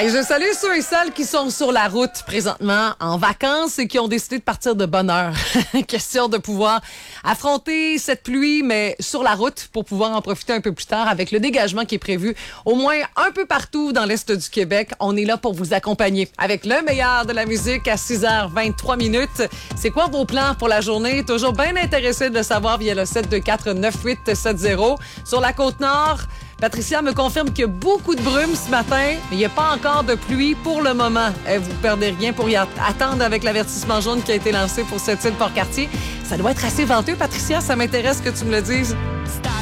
Et je salue ceux et celles qui sont sur la route présentement en vacances et qui ont décidé de partir de bonne heure. Question de pouvoir affronter cette pluie, mais sur la route pour pouvoir en profiter un peu plus tard avec le dégagement qui est prévu au moins un peu partout dans l'Est du Québec. On est là pour vous accompagner avec le meilleur de la musique à 6h23 minutes. C'est quoi vos plans pour la journée? Toujours bien intéressé de le savoir via le 724-9870. Sur la Côte-Nord, Patricia me confirme qu'il y a beaucoup de brume ce matin, mais il n'y a pas encore de pluie pour le moment. Vous perdez rien pour y attendre avec l'avertissement jaune qui a été lancé pour cette île Port-Cartier. Ça doit être assez venteux, Patricia. Ça m'intéresse que tu me le dises.